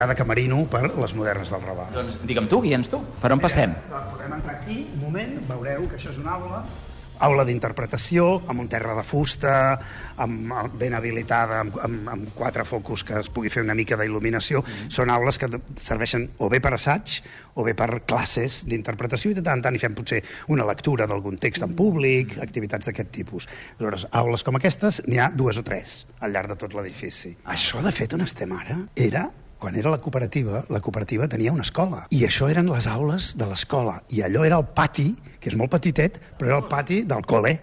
de camerino per les modernes del Raval. Doncs digue'm tu, guia'ns tu. Per on passem? Podem entrar aquí, un moment, veureu que això és una aula d'interpretació, amb un terra de fusta, ben habilitada, amb 4 focus que es pugui fer una mica d'il·luminació. Són aules que serveixen o bé per assaig o bé per classes d'interpretació, i de tant en tant hi fem potser una lectura d'algun text en públic, activitats d'aquest tipus. Aleshores, aules com aquestes n'hi ha 2 o 3 al llarg de tot l'edifici. Això, de fet, on estem ara, quan era la cooperativa tenia una escola. I això eren les aules de l'escola. I allò era el pati, que és molt petitet, però era el pati del col·le.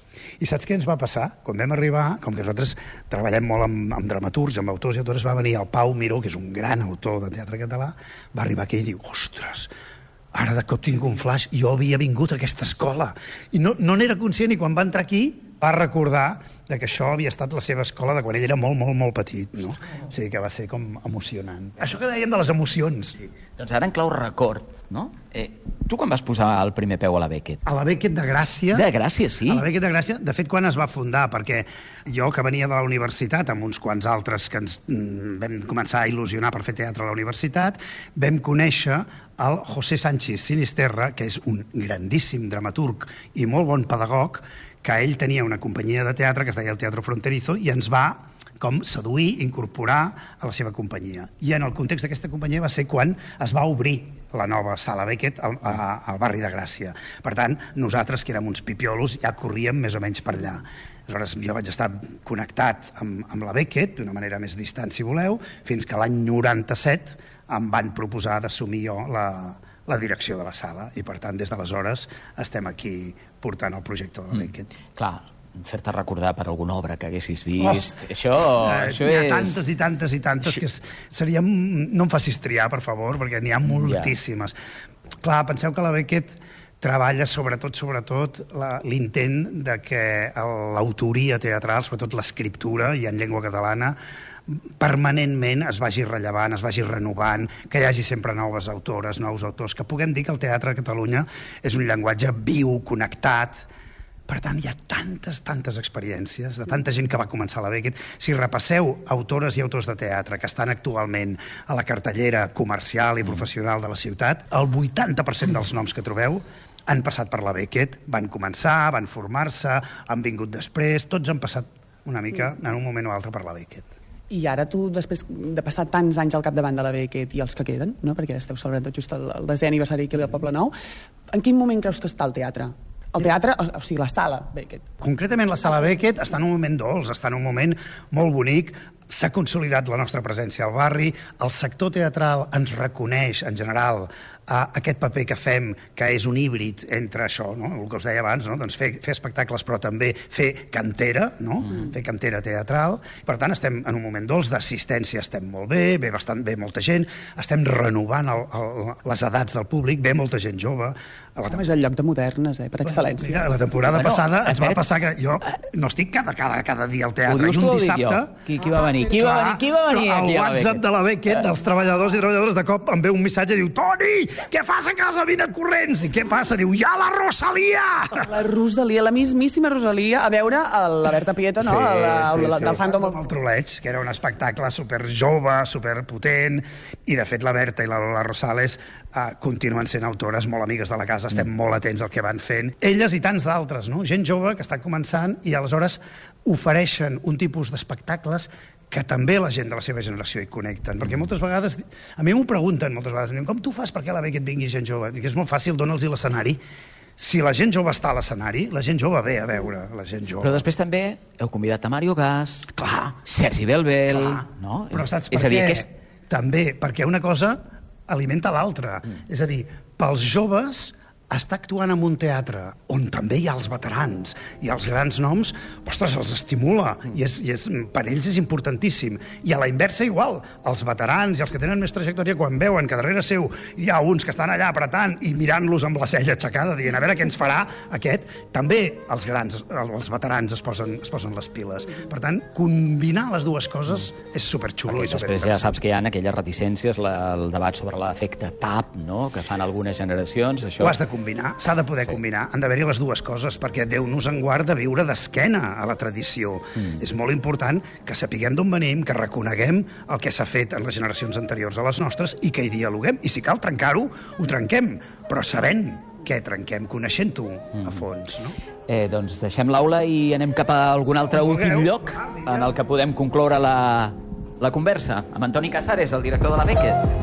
I saps què ens va passar? Quan vam arribar, com que nosaltres treballem molt amb dramaturgs, amb autors i autores, va venir el Pau Miró, que és un gran autor de teatre català, va arribar aquí i diu, ostres, ara de cop tinc un flash, jo havia vingut a aquesta escola. I no n'era conscient, i quan va entrar aquí va recordar que això havia estat la seva escola de quan ell era molt, molt, molt petit, no? O sigui que va ser com emocionant. Això que dèiem de les emocions. Sí. Doncs ara en clau record, no? Tu quan vas posar el primer peu a la Beckett? A la Beckett de Gràcia. De Gràcia, sí. A la Beckett de Gràcia, de fet, quan es va fundar, perquè jo, que venia de la universitat, amb uns quants altres que ens vam començar a il·lusionar per fer teatre a la universitat, vam conèixer el José Sánchez Sinisterra, que és un grandíssim dramaturg i molt bon pedagog, que ell tenia una companyia de teatre que es deia el Teatro Fronterizo, i ens va com seduir, incorporar a la seva companyia. I en el context d'aquesta companyia va ser quan es va obrir la nova sala Beckett al barri de Gràcia. Per tant, nosaltres, que érem uns pipiolos, ja corríem més o menys per allà. Aleshores, jo vaig estar connectat amb la Beckett, d'una manera més distant, si voleu, fins que l'any 97 em van proposar d'assumir jo la direcció de la sala, i per tant des d'aleshores estem aquí portant el projecte de la Beckett. Clar, fer-te recordar per alguna obra que haguessis vist, això és... N'hi ha tantes i tantes i tantes que seria... No em facis triar, per favor, perquè n'hi ha moltíssimes. Clar, penseu que la Beckett treballa sobretot l'intent de que l'autoria teatral, sobretot l'escriptura, i en llengua catalana, permanentment es vagi rellevant, es vagi renovant, que hi hagi sempre noves autores, nous autors, que puguem dir que el teatre a Catalunya és un llenguatge viu, connectat. Per tant, hi ha tantes experiències de tanta gent que va començar a la Beckett. Si repasseu autores i autors de teatre que estan actualment a la cartellera comercial i professional de la ciutat, el 80% dels noms que trobeu han passat per la Beckett, van començar, van formar-se, han vingut després, tots han passat una mica en un moment o altre per la Beckett. I ara tu, després de passar tants anys al capdavant de la Beckett i els que queden, no? Perquè esteu celebrant tot just el 10è aniversari aquí al Poble Nou, en quin moment creus que està el teatre? El teatre, o sigui, la sala Beckett. Concretament la sala Beckett està en un moment dolç, està en un moment molt bonic, s'ha consolidat la nostra presència al barri, el sector teatral ens reconeix, en general, aquest paper que fem, que és un híbrid entre això, no? El que us deia abans, no? Doncs fer espectacles, però també fer cantera, no? Fer cantera teatral. Per tant, estem en un moment dolç, d'assistència estem molt bé, bastant bé molta gent, estem renovant les edats del públic, ve molta gent jove. És el lloc de modernes, per excel·lència. Mira, la temporada passada ens va passar que jo no estic cada dia al teatre. I un dissabte... Qui va venir? Qui va venir aquí a la Beckett? El WhatsApp de la Beckett, dels treballadors i treballadores, de cop em ve un missatge i diu: Toni, què fas a casa? Vine corrents! I què passa? Diu: ja la Rosalia! La Rosalia, la mismíssima Rosalia, a veure la Berta Prieto, no? Del fandom. El Troleig, que era un espectacle super jove, super potent, i de fet la Berta i la Rosales continuen sent autores molt amigues de la casa, estem molt atents al que van fent. Elles i tants d'altres, no? Gent jove que està començant i aleshores ofereixen un tipus d'espectacles que també la gent de la seva generació hi connecten. Perquè moltes vegades, a mi m'ho pregunten moltes vegades, com tu fas perquè a la Beckett vingui gent jove? Dic, és molt fàcil, dona'ls l'escenari. Si la gent jove està a l'escenari, la gent jove ve a veure la gent jove. Però després també heu convidat a Mario Gas, clar, Sergi Belbel... Clar. No? Però saps per què? També perquè una cosa alimenta l'altra. És a dir, pels joves està actuant en un teatre on també hi ha els veterans i els grans noms, ostres, els estimula i per ells és importantíssim. I a la inversa igual, els veterans i els que tenen més trajectòria, quan veuen que darrere seu hi ha uns que estan allà apretant i mirant-los amb la cella aixecada, dient a veure què ens farà aquest, també els grans, els veterans es posen les piles. Per tant, combinar les dues coses és superxulo. I després ja saps que hi ha aquelles reticències, el debat sobre l'efecte TAP, no?, que fan algunes generacions. Això... Ho has de combinar. combinar, han d'haver-hi les dues coses, perquè Déu nos en guarda viure d'esquena a la tradició. És molt important que sapiguem d'on venim, que reconeguem el que s'ha fet en les generacions anteriors a les nostres i que hi dialoguem. I si cal trencar-ho, ho trenquem, però sabent què trenquem, coneixent-ho a fons, no? Doncs deixem l'aula i anem cap a algun altre últim lloc en el que podem concloure la conversa amb Antoni Casares, el director de la Beckett.